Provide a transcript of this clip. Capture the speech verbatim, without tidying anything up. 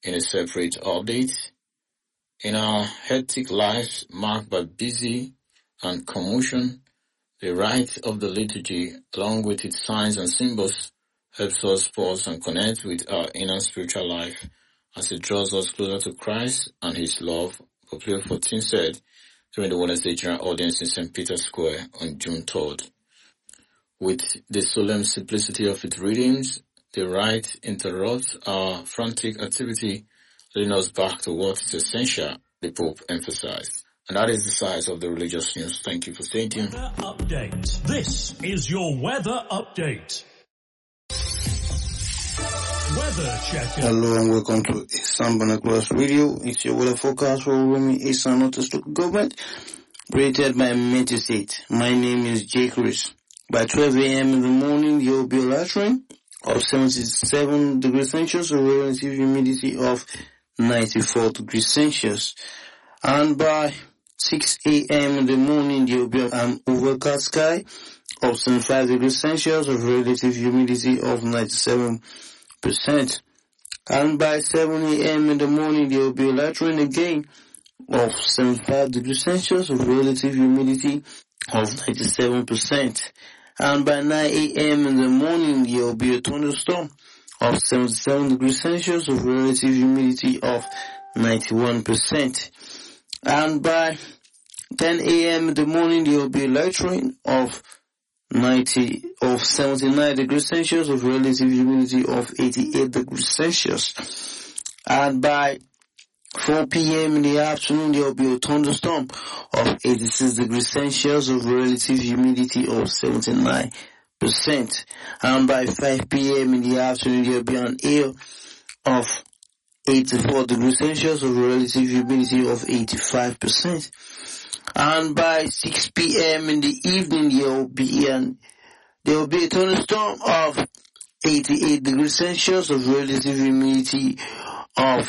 in a separate update. In our hectic lives marked by busy and commotion, the rite of the liturgy, along with its signs and symbols, helps us pause and connect with our inner spiritual life as it draws us closer to Christ and His love, Pope Leo the fourteenth said during the Wednesday General Audience in Saint Peter's Square on June third. With the solemn simplicity of its readings, the rite interrupts our frantic activity, leading us back to what is essential, the Pope emphasized. And that is the size of the religious news. Thank you for staying tuned. Weather update. This is your weather update. Weather checker. Hello and welcome to Esan Binoculars Radio. It's your weather forecast for Rumi Esan Northeast Local Government, rated by Menti State. My name is J. Chris. By twelve a.m. in the morning, there will be a light rain of seventy-seven degrees Celsius, a relative humidity of ninety-four degrees Celsius. And by six a.m. in the morning, there will be an overcast sky of seventy-five degrees Celsius, a relative humidity of ninety-seven percent. And by seven a.m. in the morning, there will be a light rain again of seventy-five degrees Celsius, a relative humidity of ninety-seven percent. And by nine a.m. in the morning, there will be a thunderstorm of seventy-seven degrees Celsius, a relative humidity of ninety-one percent. And by ten a.m. in the morning, there will be a light rain of ninety of seventy-nine degrees Celsius, of relative humidity of eighty-eight degrees Celsius. And by four p.m. in the afternoon, there will be a thunderstorm of eighty-six degrees Celsius, of relative humidity of seventy-nine percent. And by five p.m. in the afternoon, there will be an air of eighty-four degrees Celsius, of relative humidity of eighty-five percent. And by six p.m. in the evening, there will be an there will be a thunderstorm of eighty-eight degrees Celsius, of relative humidity of